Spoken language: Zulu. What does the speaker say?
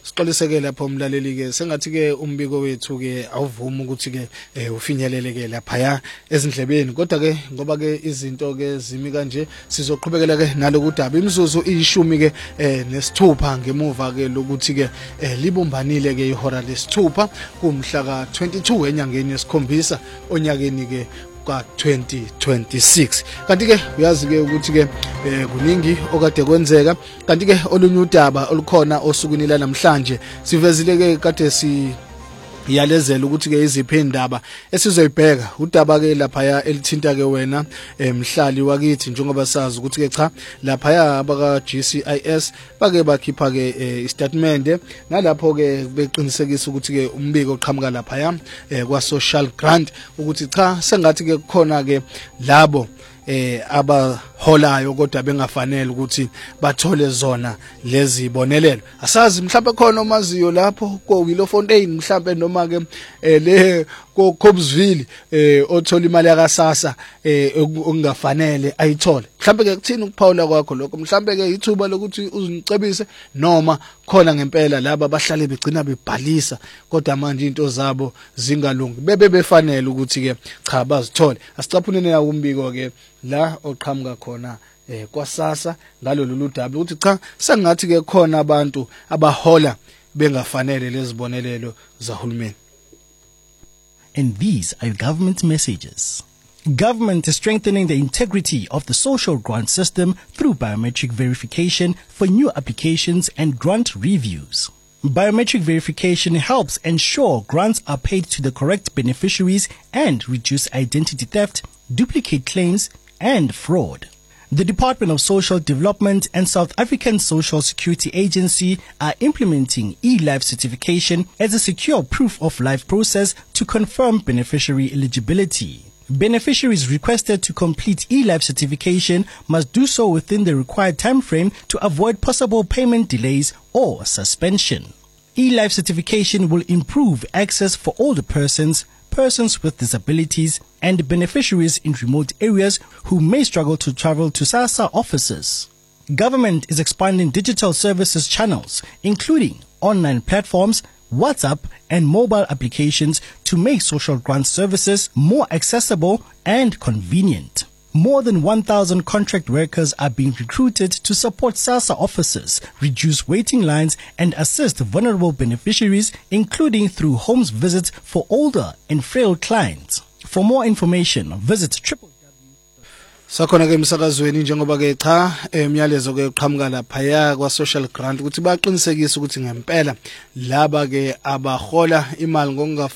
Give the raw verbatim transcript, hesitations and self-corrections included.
Siqoliseke lapho umlaleli ke sengathi ke umbiko wethu ke awuvuma ukuthi ke ufinyeleleke lapha ya ezindlebeni kodwa ke ngoba ke izinto ke zimi kanje sizoqhubekela ke nalokudaba imizuzu iyishumi ke nesithupha ngemuva ke lokuthi ke libumbanile ke ihora lesithupha kumhla ka twenty-two enyangeni yesikhombisa onyakeni ke ka twenty twenty-six kanti ke uyazi ke ukuthi ke kuningi okade kwenzeka kanti ke olunye udaba olukhona osukwini la namhlanje sivezile ke kade si iyalezela ukuthi ke iziphi indaba esizoyibheka udaba ke lapha ya elithinta ke wena emhlali wakithi njengoba sazi ukuthi ke cha lapha ya abaka G C I S bake bakhipha ke istatement nalapho ke beqinisekisa ukuthi ke umbiko oqhamuka lapha ya kwa social grant ukuthi cha sengathi ke kukhona ke labo eh abaholayo kodwa bengafanele ukuthi bathole zona lezi bonelelo asazi mhlawumbe khona omaziyo lapho ko Willowfontein mhlawumbe noma ke le ko Cobesville eh othola imali yakasasa eh okungafanele ayithole mhlawumbe ke kuthini ukuphawula kwakho lokho mhlawumbe ke ithuba lokuthi uzinicebise noma khona ngempela laba abahlale begcina bebhalisa kodwa manje into zabo zingalungi bebe befanele ukuthi ke cha bazithole asicaphunene na umbiko ke la oqhamuka khona eh kwasasa ngalo lolu daba ukuthi cha sengathi ke khona abantu abahola bengafanele lezibonelelo zahulumeni. And these are your government messages. Government is strengthening the integrity of the social grant system through biometric verification for new applications and grant reviews. Biometric verification helps ensure grants are paid to the correct beneficiaries and reduce identity theft, duplicate claims, and fraud. The Department of Social Development and South African Social Security Agency are implementing e-life certification as a secure proof of life process to confirm beneficiary eligibility. Beneficiaries requested to complete e-life certification must do so within the required time frame to avoid possible payment delays or suspension. E-life certification will improve access for older persons, persons with disabilities, and beneficiaries in remote areas who may struggle to travel to SASSA offices. Government is expanding digital services channels, including online platforms, WhatsApp, and mobile applications to make social grant services more accessible and convenient. More than one thousand contract workers are being recruited to support SASSA offices, reduce waiting lines, and assist vulnerable beneficiaries, including through homes visits for older and frail clients. For more information, visit triple sakhona ke emsakazweni njengoba ke cha emyalezo ke uqhamuka lapha ya kwa social grant ukuthi baqinisekise ukuthi ngempela laba ke abahola imali ngokunga